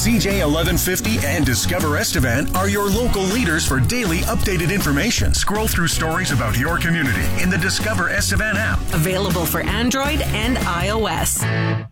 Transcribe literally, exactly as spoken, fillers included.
C J eleven fifty and Discover Estevan are your local leaders for daily updated information. Scroll through stories about your community in the Discover Estevan app. Available for Android and iOS.